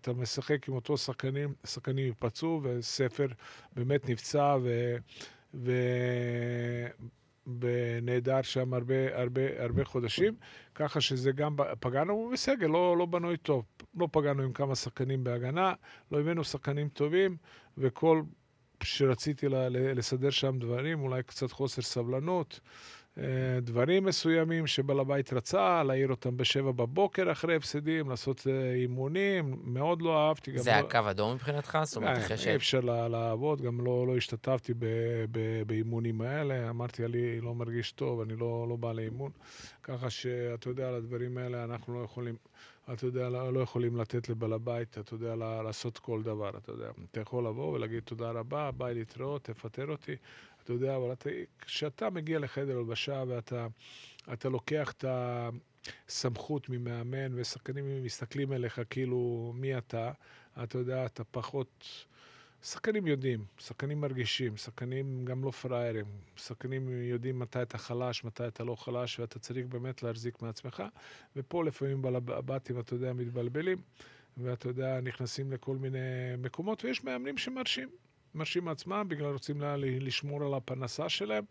אתה משחק עם אותו שחקנים ייפצעו, וספר באמת נפצע, ונהדר שם הרבה חודשים, ככה שזה גם פגענו בסגל, לא בנוי טוב, לא פגענו עם כמה שחקנים בהגנה, לא הבאנו שחקנים טובים, וכל שרציתי לסדר שם דברים, אולי קצת חוסר סבלנות, דברים מסוימים שבעל הבית רצה, להעיר אותם ב7 בבוקר אחרי הפסדים, לעשות אימונים, מאוד לא אהבתי. זה הקו אדום מבחינתך? זאת אומרת, אחרי אי אפשר לעבוד, גם לא השתתפתי באימונים האלה, אמרתי, אני לא מרגיש טוב, אני לא בא לאימון, ככה שאתה יודע, על הדברים האלה אנחנו לא יכולים, אתה יודע, לא יכולים לתת לבעל הבית, אתה יודע, לעשות כל דבר, אתה יודע, אתה יכול לבוא ולהגיד תודה רבה, ביי להתראות, תפטר אותי, אתה יודע, אבל כשאתה מגיע לחדר הלבשה ואתה לוקח את הסמכות ממאמן, ושחקנים מסתכלים אליך כאילו מי אתה יודע, אתה פחות... שחקנים יודעים, שחקנים מרגישים, שחקנים גם לא פראיירים, שחקנים יודעים מתי אתה חלש, מתי אתה לא חלש, ואתה צריך באמת להחזיק מעצמך, ופה לפעמים בלבטים, אתה יודע, מתבלבלים, ואתה יודע, נכנסים לכל מיני מקומות, ויש מאמנים מרשים מעצמם, בגלל רוצים לשמור על הפרנסה שלהם,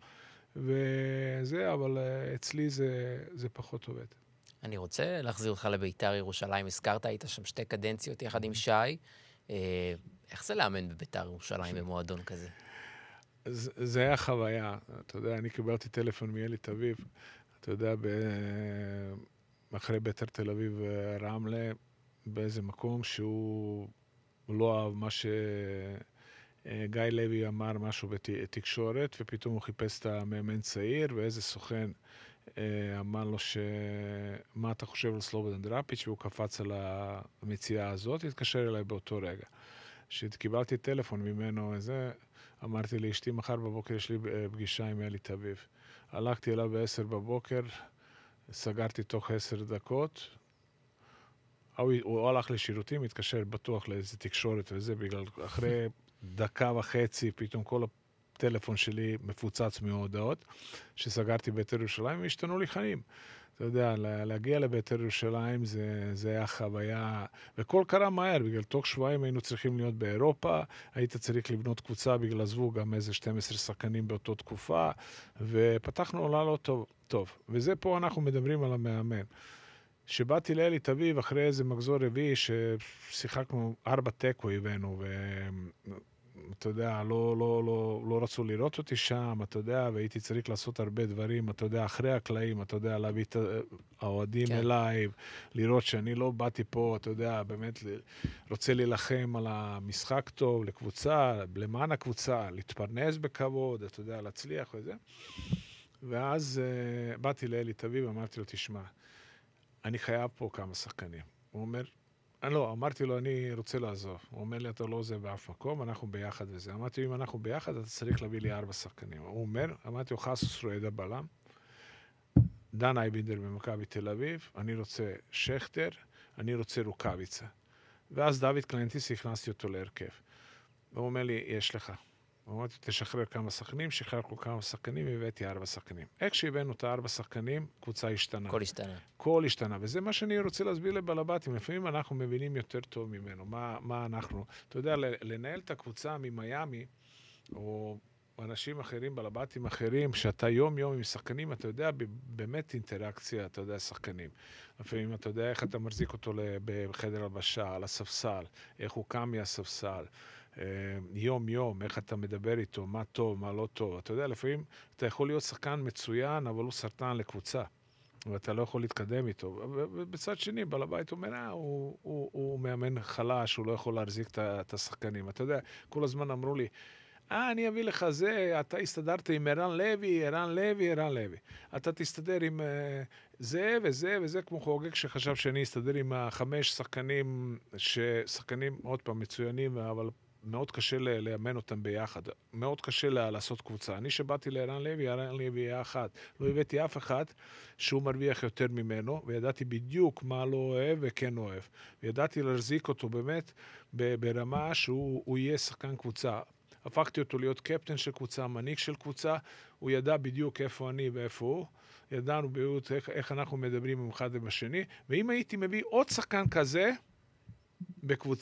וזה, אבל אצלי זה פחות עובד. אני רוצה להחזיר אותך לביתר ירושלים, הזכרת, היית שם 2 קדנציות יחד עם שי, איך זה לאמן בביתר ירושלים במועדון כזה? זה היה חוויה, אתה יודע, אני קיבלתי טלפון מאלי תביב, אתה יודע, אחרי ביתר תל אביב רמלה, באיזה מקום שהוא לא אהב מה גיא לוי אמר משהו בתקשורת, ופתאום הוא חיפש את המאמן צעיר, ואיזה סוכן אמר לו מה אתה חושב על סלובודן דראפיץ', והוא קפץ על המציאה הזאת, התקשר אליי באותו רגע. כשקיבלתי טלפון ממנו, אמרתי לאשתי, מחר בבוקר יש לי פגישה עם אלי תביב. הלכתי אליו ב10 בבוקר, סגרתי תוך 10 דקות, הוא הלך לשירותים, התקשר בטוח לאיזה תקשורת וזה, בגלל אחרי 1.5 דקות, פתאום כל הטלפון שלי מפוצץ מההודעות, שסגרתי ביתר ירושלים, והשתנו לי חיים. אתה יודע, להגיע לביתר ירושלים זה היה חוויה, וכל קרה מהר, בגלל תוך שבועיים היינו צריכים להיות באירופה, היית צריך לבנות קבוצה, בגלל עזבו גם איזה 12 שחקנים באותו תקופה, ופתחנו עולה לא טוב. וזה פה אנחנו מדברים על המאמן. שבאתי לאלי תביב אחרי איזה מחזור רביעי ששיחקנו 4 תיקו הבאנו, ואתה יודע, לא רצו לראות אותי שם, אתה יודע, והייתי צריך לעשות הרבה דברים, אתה יודע, אחרי הקלעים, אתה יודע, להביא את האוהדים אליי, לראות שאני לא באתי פה, אתה יודע, באמת רוצה להילחם על המשחק טוב, לקבוצה, למען הקבוצה, להתפרנס בכבוד, אתה יודע, להצליח וזה. ואז באתי לאלי תביב, אמרתי לו, תשמע, אני חייב פה כמה שחקנים. הוא אומר, אמרתי לו, אני רוצה לעזוב. הוא אומר לי, אתה לא עוזב באף מקום, אנחנו ביחד וזה. אמרתי, אם אנחנו ביחד, אתה צריך להביא לי 4 שחקנים. הוא אומר, אמרתי לו, חסוס רועדה בלם, דן אייבינדר במכבי תל אביב, אני רוצה שכטר, אני רוצה רוקאביצה. ואז דוד קלנטיס הכנסתי אותו להרכב. והוא אומר לי, יש לך. אמרתי, תשחרר כמה שחקנים, שחררנו כמה שחקנים, והבאתי 4 שחקנים. איך שהבאנו את 4 שחקנים, קבוצה השתנה. כל השתנה. וזה מה שאני רוצה להסביר לבלבטים. לפעמים אנחנו מבינים יותר טוב ממנו. מה אנחנו... אתה יודע, לנהל את הקבוצה ממיימי, או אנשים אחרים, בלבטים אחרים, שאתה יום עם שחקנים, אתה יודע, באמת אינטראקציה, אתה יודע, שחקנים. לפעמים אתה יודע איך אתה מחזיק אותו בחדר הלבשה, על הספסל, איך הוא קם מהספסל. יום, איך אתה מדבר איתו, מה טוב, מה לא טוב. אתה יודע, לפעמים אתה יכול להיות שחקן מצוין, אבל הוא סרטן לקבוצה, ואתה לא יכול להתקדם איתו. ובצד שני, בעל הבית אומר, הוא מאמן חלש, הוא לא יכול להחזיק את השחקנים. אתה יודע, כל הזמן אמרו לי, אני אביא לך זה, אתה הסתדרת עם ערן לוי. אתה תסתדר עם זה וזה, כמו חוגג שחשב שאני אסתדר עם 5 שחקנים, שחקנים עוד פעם מצוינים, אבל מאוד קשה לאמן אותם ביחד, מאוד קשה לעשות קבוצה. אני שבאתי לערן לוי היה אחד, לא הבאתי אף אחד שהוא מרוויח יותר ממנו, וידעתי בדיוק מה לא אוהב וכן אוהב. וידעתי להחזיק אותו באמת ברמה שהוא יהיה שחקן קבוצה. הפכתי אותו להיות קפטן של קבוצה, מנהיג של קבוצה, הוא ידע בדיוק איפה אני ואיפה הוא, ידענו בדיוק איך אנחנו מדברים עם אחד ובשני, ואם הייתי מביא עוד שחקן כזה בקבוצה,